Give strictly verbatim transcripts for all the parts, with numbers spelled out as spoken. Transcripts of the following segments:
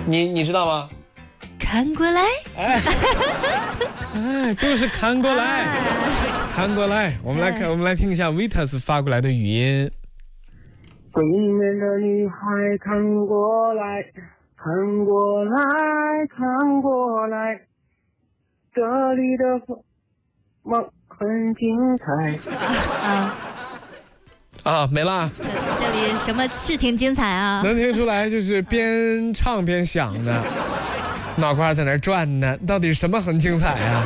你你知道吗？ 看过来， 哎，哎，就是看过来，看过来。我们来看，我们来听一下 Vitas 发过来的语音。 对面的女孩看过来，看过来，看过来，这里的梦很精彩。 啊啊，没了。 这这里什么是挺精彩啊？ 能听出来，就是边唱边想的，脑瓜在那转呢。到底什么很精彩啊？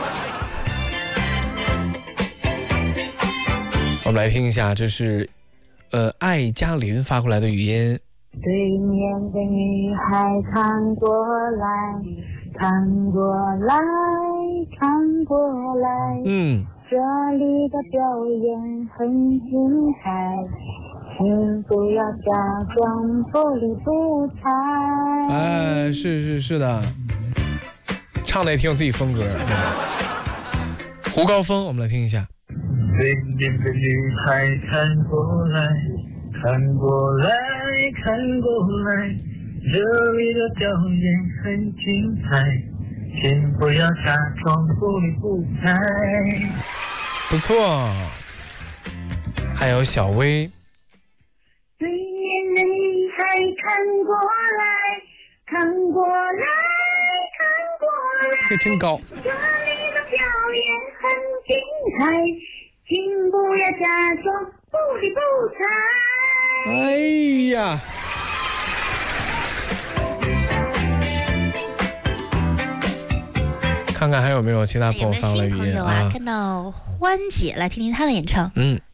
我们来听一下，这是呃艾嘉林发过来的语音。 对面的女孩看过来，看过来，看过来。 嗯。 这里的表演很精彩，请不要假装不理不睬。 哎，是是是的，唱的也挺有自己风格。胡高峰，我们来听一下。 对面的女孩看过来，看过来，看过来，这里的表演很精彩，请不要假装不理不睬。 不错，还有小薇。 对面的女孩看过来，看过来，看过来， 这真高。 这里的表演很精彩，请不要假装不理不睬。 哎呀！看看还有没有其他朋友发了语音啊？ 看到欢姐，来听听她的演唱。 嗯。